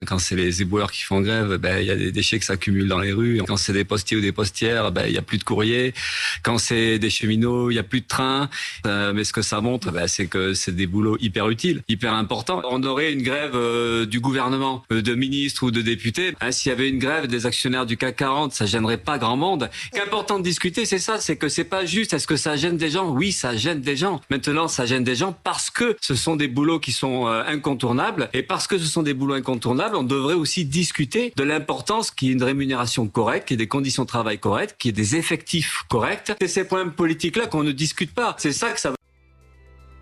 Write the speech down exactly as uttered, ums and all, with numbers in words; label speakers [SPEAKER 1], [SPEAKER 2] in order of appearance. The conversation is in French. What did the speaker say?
[SPEAKER 1] Quand c'est les éboueurs qui font grève, ben il y a des déchets qui s'accumulent dans les rues. Quand c'est des postiers ou des postières, ben il y a plus de courrier. Quand c'est des cheminots, il y a plus de trains. Euh, mais ce que ça montre, ben, c'est que c'est des boulots hyper utiles, hyper importants. On aurait une grève euh, du gouvernement, euh, de ministres ou de députés. Hein, s'il y avait une grève des actionnaires du C A C quarante, ça gênerait pas grand monde. Ce qui est important de discuter, c'est ça, c'est que c'est pas juste. Est-ce que ça gêne des gens? Oui, ça gêne des gens. Maintenant, ça gêne des gens parce que ce sont des boulots qui sont euh, incontournables. Et parce que ce sont des boulots incontournables, on devrait aussi discuter de l'importance qu'il y ait une rémunération correcte, qu'il y ait des conditions de travail correctes, qu'il y ait des effectifs corrects. C'est ces problèmes politiques-là qu'on ne discute pas. C'est ça que ça